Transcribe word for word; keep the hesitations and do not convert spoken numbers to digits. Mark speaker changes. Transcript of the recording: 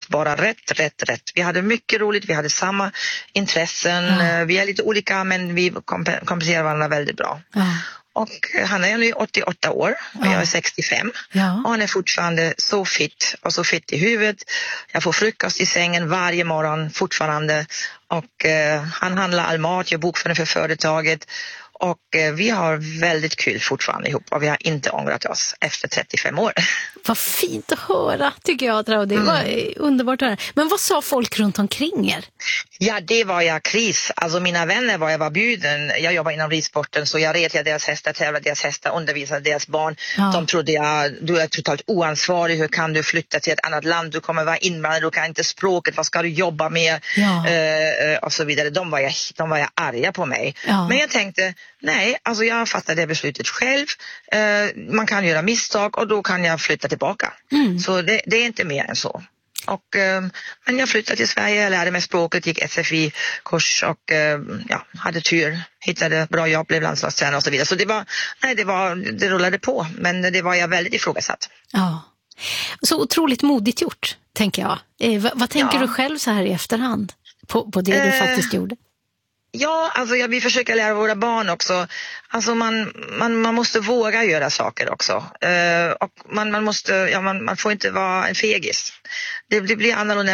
Speaker 1: bara rätt, rätt, rätt. Vi hade mycket roligt, vi hade samma intressen. Ja. Vi är lite olika, men vi komp- kompenserar varandra väldigt bra. Ja. Och han är nu åttioåtta år och ja. jag är sextiofem. Ja. Och han är fortfarande så fit och så fit i huvudet. Jag får frukost i sängen varje morgon fortfarande. Och eh, han handlar all mat, gör bokföring för företaget. Och eh, vi har väldigt kul fortfarande ihop och vi har inte ångrat oss efter trettiofem år.
Speaker 2: Vad fint att höra, tycker jag. Det var mm. underbart att höra. Men vad sa folk runt omkring er?
Speaker 1: Ja, det var jag kris. Alltså mina vänner var jag var bjuden. Jag jobbar inom ridsporten så jag retade deras hästar, tävlade deras hästar, undervisade deras barn. Ja. De trodde jag, du är totalt oansvarig. Hur kan du flytta till ett annat land? Du kommer vara invandrare, du kan inte språket. Vad ska du jobba med? Ja. Uh, och så vidare. De var jag, de var jag arga på mig. Ja. Men jag tänkte, nej, alltså jag fattade det beslutet själv. Uh, man kan göra misstag och då kan jag flytta tillbaka. Mm. Så det, det är inte mer än så. Och, eh, men jag flyttade till Sverige, lärde mig språket, gick S F I-kurs och eh, ja, hade tur, hittade bra jobb, blev landslagstränare och så vidare. Så det var, nej, det var, det rullade på, men det var jag väldigt ifrågasatt.
Speaker 2: Ja, så otroligt modigt gjort, tänker jag. Eh, vad, vad tänker ja. du själv så här i efterhand på, på det du eh, faktiskt gjorde?
Speaker 1: Ja, alltså ja, vi försöker lära våra barn också. Alltså man, man, man måste våga göra saker också. Uh, och man, man, måste, ja, man, man får inte vara en fegis. Det, det blir annorlunda